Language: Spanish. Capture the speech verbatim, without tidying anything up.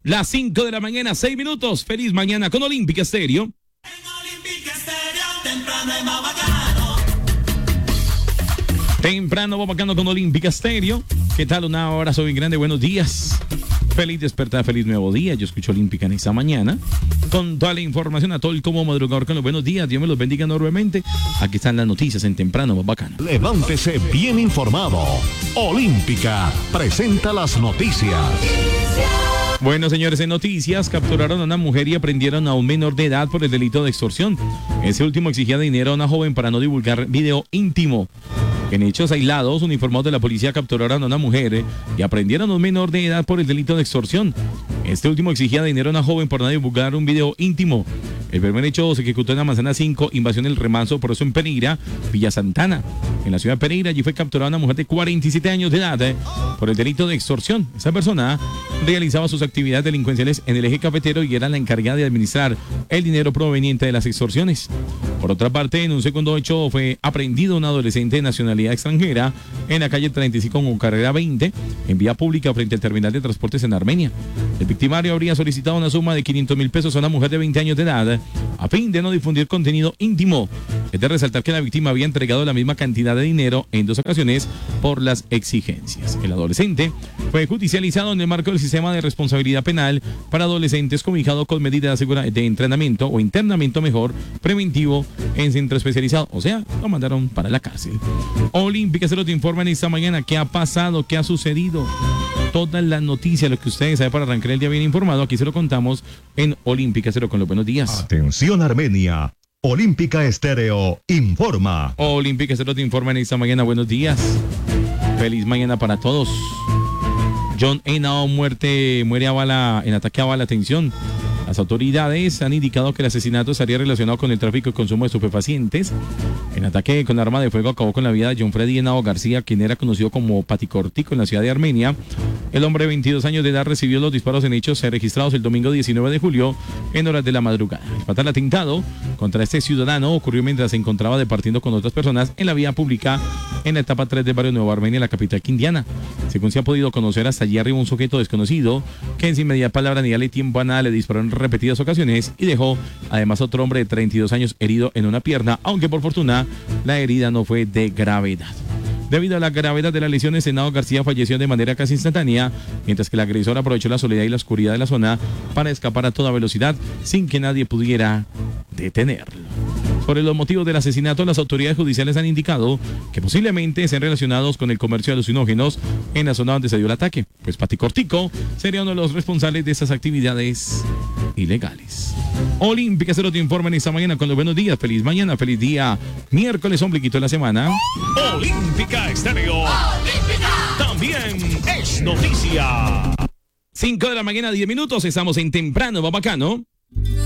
Las cinco de la mañana, seis minutos. Feliz mañana con Olímpica Estéreo. En Olímpica Estéreo, temprano y más bacano. Temprano, más bacano con Olímpica Estéreo. ¿Qué tal? Un abrazo bien grande, buenos días. Feliz despertar, feliz nuevo día. Yo escucho Olímpica en esta mañana con toda la información a todo el como madrugador con los buenos días. Dios me los bendiga enormemente. Aquí están las noticias en Temprano, más bacano. Levántese bien informado. Olímpica presenta las noticias. Bueno, señores, en noticias, capturaron a una mujer y aprendieron a un menor de edad por el delito de extorsión. Ese último exigía dinero a una joven para no divulgar video íntimo. En hechos aislados, uniformados de la policía capturaron a una mujer y aprendieron a un menor de edad por el delito de extorsión. Este último exigía dinero a una joven por no divulgar un video íntimo. El primer hecho se ejecutó en la manzana cinco, invasión del Remanso, por eso en Pereira, Villa Santana. En la ciudad de Pereira, allí fue capturada una mujer de cuarenta y siete años de edad eh, por el delito de extorsión. Esa persona realizaba sus actividades delincuenciales en el eje cafetero y era la encargada de administrar el dinero proveniente de las extorsiones. Por otra parte, en un segundo hecho fue aprehendido un adolescente de nacionalidad extranjera en la calle treinta y cinco con carrera veinte, en vía pública frente al terminal de transportes en Armenia. El victimario habría solicitado una suma de quinientos mil pesos a una mujer de veinte años de edad a fin de no difundir contenido íntimo. Es de resaltar que la víctima había entregado la misma cantidad de dinero en dos ocasiones por las exigencias. El adolescente fue judicializado en el marco del sistema de responsabilidad penal para adolescentes cobijado con medidas de entrenamiento o internamiento mejor preventivo en centro especializado. O sea, lo mandaron para la cárcel. Olímpica Cero te informa en esta mañana qué ha pasado, qué ha sucedido. Todas las noticias, lo que ustedes saben para arrancar el día bien informado, aquí se lo contamos en Olímpica Cero con los buenos días. Atención Armenia. Olímpica Estéreo informa. Olímpica Cero te informa en esta mañana, buenos días. Feliz mañana para todos. John Henao muerte, muere a bala, en ataque a bala, atención. Las autoridades han indicado que el asesinato estaría relacionado con el tráfico y consumo de estupefacientes. El ataque con arma de fuego acabó con la vida de John Freddy Henao García, quien era conocido como Paticortico en la ciudad de Armenia. El hombre de veintidós años de edad recibió los disparos en hechos registrados el domingo diecinueve de julio en horas de la madrugada. El fatal atentado contra este ciudadano ocurrió mientras se encontraba departiendo con otras personas en la vía pública en la etapa tres del barrio Nueva Armenia, la capital quindiana. Según se ha podido conocer, hasta allí arribó un sujeto desconocido que sin mediar palabra ni darle tiempo a nada le disparó en repetidas ocasiones y dejó además otro hombre de treinta y dos años herido en una pierna, aunque por fortuna la herida no fue de gravedad. Debido a la gravedad de las lesiones, Henao García falleció de manera casi instantánea, mientras que el agresor aprovechó la soledad y la oscuridad de la zona para escapar a toda velocidad sin que nadie pudiera detenerlo. Sobre los motivos del asesinato, las autoridades judiciales han indicado que posiblemente sean relacionados con el comercio de alucinógenos en la zona donde se dio el ataque, pues Paticortico sería uno de los responsables de estas actividades ilegales. Olímpica Cero te informa en esta mañana con los buenos días. Feliz mañana, feliz día. Miércoles, ombliguito de la semana. Olímpica Estéreo. Olímpica también es noticia. cinco de la mañana, diez minutos. Estamos en Temprano, va bacano.